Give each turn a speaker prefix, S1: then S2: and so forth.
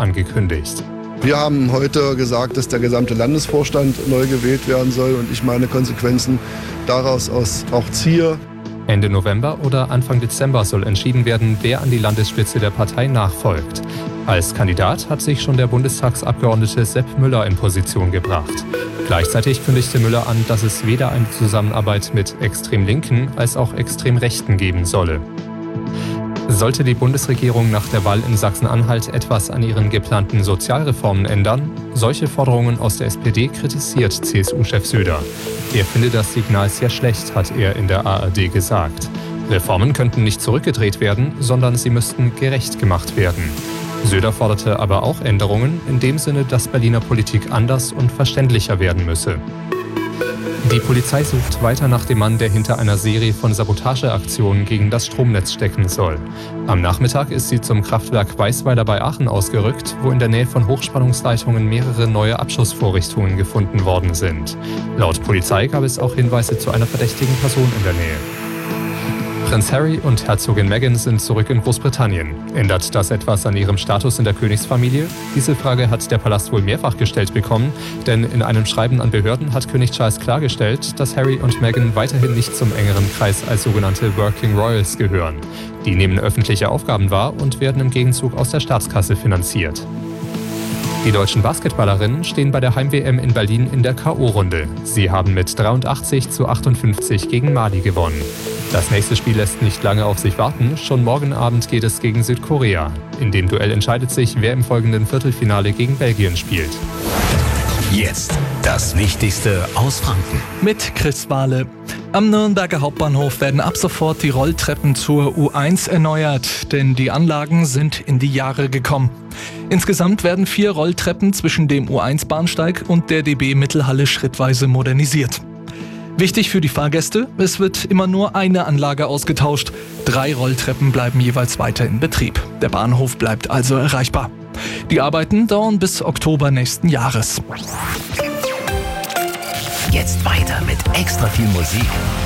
S1: angekündigt.
S2: Wir haben heute gesagt, dass der gesamte Landesvorstand neu gewählt werden soll und ich meine Konsequenzen daraus auch ziehe.
S1: Ende November oder Anfang Dezember soll entschieden werden, wer an die Landesspitze der Partei nachfolgt. Als Kandidat hat sich schon der Bundestagsabgeordnete Sepp Müller in Position gebracht. Gleichzeitig kündigte Müller an, dass es weder eine Zusammenarbeit mit extrem Linken als auch extrem Rechten geben solle. Sollte die Bundesregierung nach der Wahl in Sachsen-Anhalt etwas an ihren geplanten Sozialreformen ändern? Solche Forderungen aus der SPD kritisiert CSU-Chef Söder. Er finde das Signal sehr schlecht, hat er in der ARD gesagt. Reformen könnten nicht zurückgedreht werden, sondern sie müssten gerecht gemacht werden. Söder forderte aber auch Änderungen, in dem Sinne, dass Berliner Politik anders und verständlicher werden müsse. Die Polizei sucht weiter nach dem Mann, der hinter einer Serie von Sabotageaktionen gegen das Stromnetz stecken soll. Am Nachmittag ist sie zum Kraftwerk Weißweiler bei Aachen ausgerückt, wo in der Nähe von Hochspannungsleitungen mehrere neue Abschussvorrichtungen gefunden worden sind. Laut Polizei gab es auch Hinweise zu einer verdächtigen Person in der Nähe. Prinz Harry und Herzogin Meghan sind zurück in Großbritannien. Ändert das etwas an ihrem Status in der Königsfamilie? Diese Frage hat der Palast wohl mehrfach gestellt bekommen, denn in einem Schreiben an Behörden hat König Charles klargestellt, dass Harry und Meghan weiterhin nicht zum engeren Kreis als sogenannte Working Royals gehören. Die nehmen öffentliche Aufgaben wahr und werden im Gegenzug aus der Staatskasse finanziert. Die deutschen Basketballerinnen stehen bei der Heim-WM in Berlin in der K.O.-Runde. Sie haben mit 83:58 gegen Mali gewonnen. Das nächste Spiel lässt nicht lange auf sich warten. Schon morgen Abend geht es gegen Südkorea. In dem Duell entscheidet sich, wer im folgenden Viertelfinale gegen Belgien spielt.
S3: Jetzt das Wichtigste aus Franken.
S4: Mit Chris Wahle. Am Nürnberger Hauptbahnhof werden ab sofort die Rolltreppen zur U1 erneuert, denn die Anlagen sind in die Jahre gekommen. Insgesamt werden 4 Rolltreppen zwischen dem U1-Bahnsteig und der DB-Mittelhalle schrittweise modernisiert. Wichtig für die Fahrgäste, es wird immer nur eine Anlage ausgetauscht. 3 Rolltreppen bleiben jeweils weiter in Betrieb. Der Bahnhof bleibt also erreichbar. Die Arbeiten dauern bis Oktober nächsten Jahres.
S3: Jetzt weiter mit extra viel Musik